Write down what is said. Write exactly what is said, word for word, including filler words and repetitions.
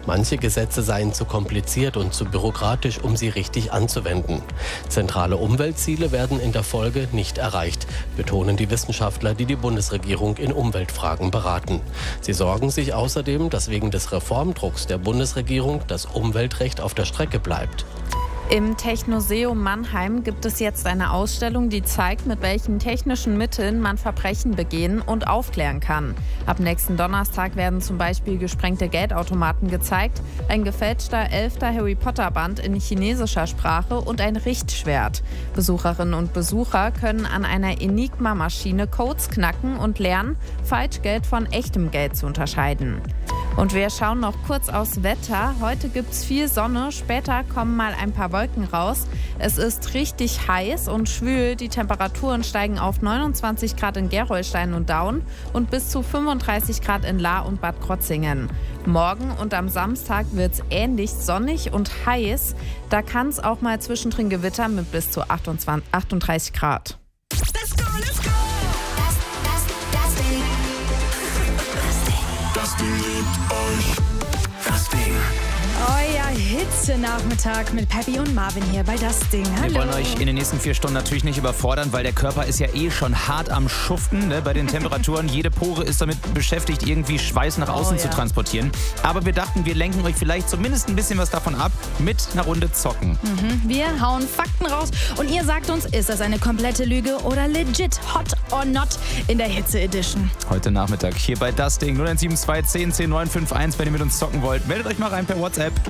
Manche Gesetze seien zu kompliziert und zu bürokratisch, um sie richtig anzuwenden. Zentrale Umweltziele werden in der Folge nicht erreicht, betonen die Wissenschaftler, die die Bundesregierung in Umweltfragen beraten. Sie sorgen sich außerdem, dass wegen des Reformdrucks der Bundesregierung das Umweltrecht auf der Strecke bleibt. Im Technoseum Mannheim gibt es jetzt eine Ausstellung, die zeigt, mit welchen technischen Mitteln man Verbrechen begehen und aufklären kann. Ab nächsten Donnerstag werden zum Beispiel gesprengte Geldautomaten gezeigt, ein gefälschter elfter Harry Potter Band in chinesischer Sprache und ein Richtschwert. Besucherinnen und Besucher können an einer Enigma-Maschine Codes knacken und lernen, Falschgeld von echtem Geld zu unterscheiden. Und wir schauen noch kurz aufs Wetter. Heute gibt es viel Sonne, später kommen mal ein paar Wolken raus. Es ist richtig heiß und schwül. Die Temperaturen steigen auf neunundzwanzig Grad in Gerolstein und Daun und bis zu fünfunddreißig Grad in Lahr und Bad Krotzingen. Morgen und am Samstag wird es ähnlich sonnig und heiß. Da kann es auch mal zwischendrin gewittern mit bis zu achtundzwanzig, achtunddreißig Grad. Let's go, let's go! Das, das, das Ding. Das Ding liebt euch. Das Ding. Euer Hitze-Nachmittag mit Peppi und Marvin hier bei Das Ding. Hallo. Wir wollen euch in den nächsten vier Stunden natürlich nicht überfordern, weil der Körper ist ja eh schon hart am Schuften, ne, bei den Temperaturen. Jede Pore ist damit beschäftigt, irgendwie Schweiß nach außen oh, zu ja. transportieren. Aber wir dachten, wir lenken euch vielleicht zumindest ein bisschen was davon ab mit einer Runde Zocken. Mhm. Wir hauen Fakten raus und ihr sagt uns, ist das eine komplette Lüge oder legit hot or not in der Hitze-Edition? Heute Nachmittag hier bei Das Ding null eins sieben zwei zehn zehn neun fünf eins, wenn ihr mit uns zocken wollt. Meldet euch mal rein per WhatsApp.